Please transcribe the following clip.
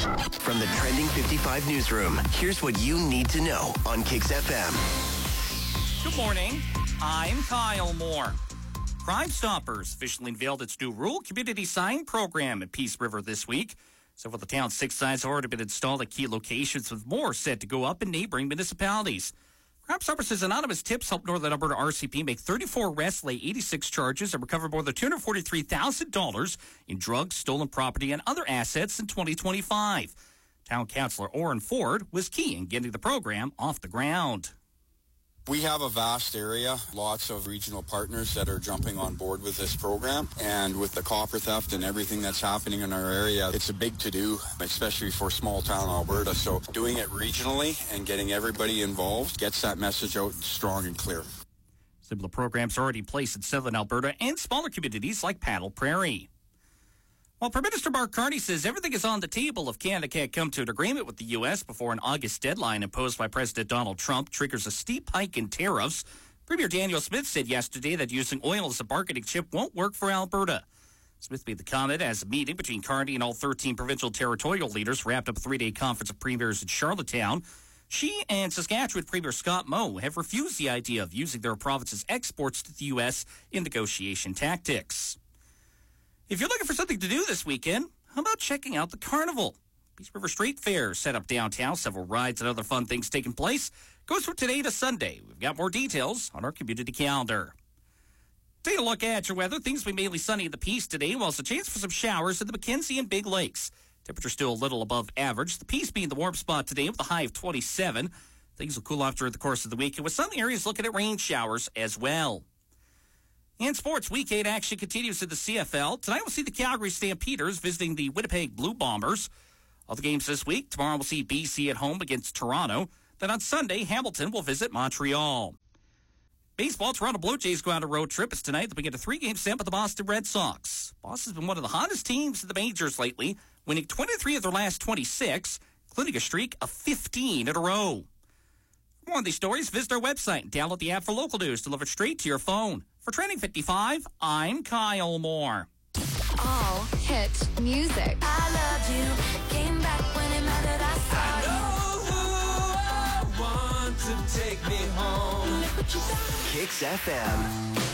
From the Trending 55 newsroom, here's what you need to know on Kicks FM. Good morning. I'm Kyle Moore. Crime Stoppers officially unveiled its new rural community sign program at Peace River this week. Several of the town's 6 signs have already been installed at key locations, with more set to go up in neighboring municipalities. Crime Stoppers says anonymous tips helped Northern Alberta RCP make 34 arrests, lay 86 charges, and recover more than $243,000 in drugs, stolen property, and other assets in 2025. Town Councillor Oren Ford was key in getting the program off the ground. We have a vast area, lots of regional partners that are jumping on board with this program. And with the copper theft and everything that's happening in our area, it's a big to-do, especially for small town Alberta. So doing it regionally and getting everybody involved gets that message out strong and clear. Similar programs are already in place in southern Alberta and smaller communities like Paddle Prairie. Well, Prime Minister Mark Carney says everything is on the table if Canada can't come to an agreement with the U.S. before an August deadline imposed by President Donald Trump triggers a steep hike in tariffs. Premier Daniel Smith said yesterday that using oil as a bargaining chip won't work for Alberta. Smith made the comment as a meeting between Carney and all 13 provincial territorial leaders wrapped up a 3-day conference of premiers in Charlottetown. She and Saskatchewan Premier Scott Moe have refused the idea of using their province's exports to the U.S. in negotiation tactics. If you're looking for something to do this weekend, how about checking out the Carnival? Peace River Street Fair set up downtown, several rides and other fun things taking place. Goes from today to Sunday. We've got more details on our community calendar. Take a look at your weather. Things will be mainly sunny in the Peace today, while there's a chance for some showers in the Mackenzie and Big Lakes. Temperature still a little above average. The Peace being the warm spot today with a high of 27. Things will cool off during the course of the week, and with some areas looking at rain showers as well. In sports, Week 8 action continues in the CFL. Tonight we'll see the Calgary Stampeders visiting the Winnipeg Blue Bombers. All the games this week. Tomorrow we'll see BC at home against Toronto. Then on Sunday, Hamilton will visit Montreal. Baseball, Toronto Blue Jays go on a road trip. It's tonight. They'll begin a 3-game set with the Boston Red Sox. Boston's been one of the hottest teams in the majors lately, winning 23 of their last 26, including a streak of 15 in a row. For more on these stories, visit our website and download the app for local news delivered straight to your phone. For Trending 55, I'm Kyle Moore. All hit music. I loved you. Came back when it mattered. I know who I want to take me home. Kicks FM.